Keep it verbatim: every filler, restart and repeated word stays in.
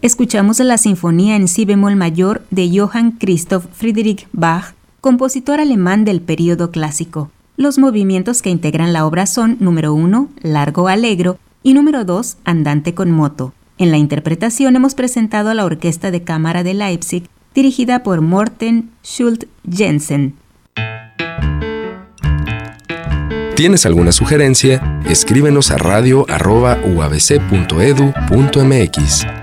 escuchamos la Sinfonía en Si bemol mayor de Johann Christoph Friedrich Bach, compositor alemán del período clásico. Los movimientos que integran la obra son número uno, Largo Allegro, y número dos, Andante con moto. En la interpretación hemos presentado a la Orquesta de Cámara de Leipzig, dirigida por Morten Schult-Jensen. ¿Tienes alguna sugerencia? Escríbenos a radio arroba u a b c punto e d u punto m x.